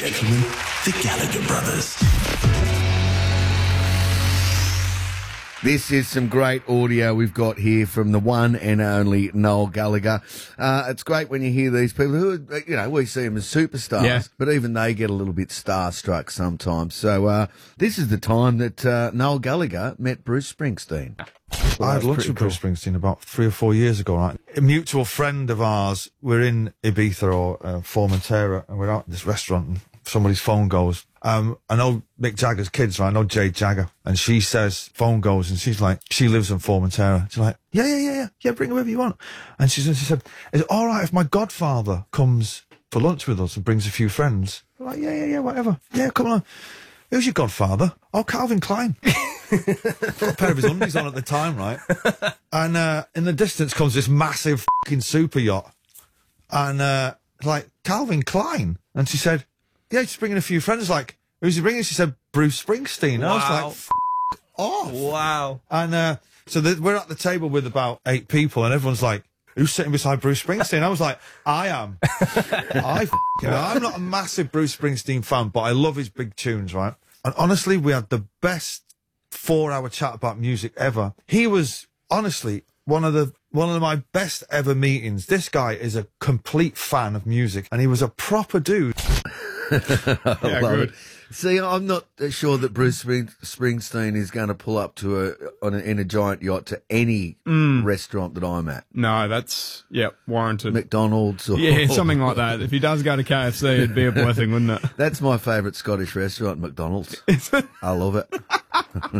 gentlemen, the Gallagher Brothers. This is some great audio we've got here from the one and only Noel Gallagher. It's great when you hear these people who, you know, we see them as superstars, but even they get a little bit starstruck sometimes. So this is the time that Noel Gallagher met Bruce Springsteen. I had lunch with Bruce Springsteen about 3 or 4 years ago, right? A mutual friend of ours, we're in Ibiza or Formentera, and we're out at this restaurant, and somebody's phone goes. I know Mick Jagger's kids, right? I know Jade Jagger. And she says, phone goes, and she's like, she lives in Formentera. She's like, yeah, bring whoever you want. And she said, is it all right if my godfather comes for lunch with us and brings a few friends? We're like, yeah, whatever. Yeah, come on. Who's your godfather? Oh, Calvin Klein. Got a pair of his undies on at the time, right? And in the distance comes this massive fucking super yacht. And like, Calvin Klein. And she said, yeah, she's bringing a few friends. Like, who's he bringing? She said, Bruce Springsteen. And I was like, off. Wow. And so we're at the table with about 8 people, and everyone's like, who's sitting beside Bruce Springsteen? I was like, I am. I'm not a massive Bruce Springsteen fan, but I love his big tunes, right? And honestly, we had the best 4-hour chat about music ever. He was, honestly, one of my best ever meetings. This guy is a complete fan of music, and he was a proper dude. Yeah, good. See, I'm not sure that Bruce Springsteen is going to pull up to in a giant yacht to any restaurant that I'm at. No, that's, warranted. McDonald's or... Yeah, something like that. If he does go to KFC, it'd be a blessing, wouldn't it? That's my favourite Scottish restaurant, McDonald's. I love it.